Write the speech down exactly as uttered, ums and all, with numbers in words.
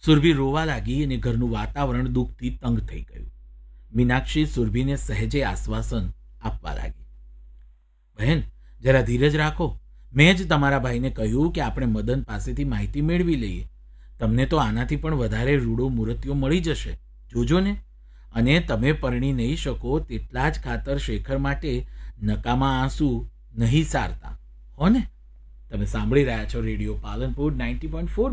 સુરભી રોવા લાગી અને ઘરનું વાતાવરણ દુઃખથી તંગ થઈ ગયું. મીનાક્ષી સુરભીને સહેજે આશ્વાસન આપવા લાગી. બહેન, જરા ધીરજ રાખો. મેં જ તમારા ભાઈને કહ્યું કે આપણે મદન પાસેથી માહિતી મેળવી લઈએ. તમને તો આનાથી પણ વધારે રૂડો મૂર્તિઓ મળી જશે, જોજો ને. અને તમે પરણી નહીં શકો તેટલા જ ખાતર શેખર માટે નકામા આંસુ નહીં સારતા હો ને. તમે સાંભળી રહ્યા છો radio Palanpur ninety point four